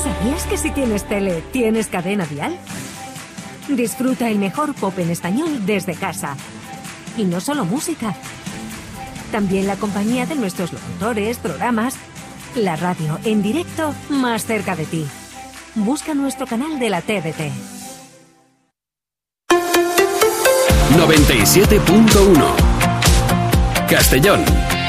¿Sabías que si tienes tele, tienes cadena dial? Disfruta el mejor pop en español desde casa. Y no solo música. También la compañía de nuestros locutores, programas. La radio en directo más cerca de ti. Busca nuestro canal de la TDT. 97.1 Castellón.